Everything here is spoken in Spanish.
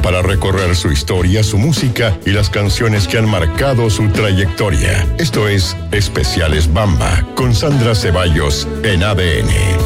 para recorrer su historia, su música y las canciones que han marcado su trayectoria. Esto es Especiales Bamba con Sandra Ceballos en ADN.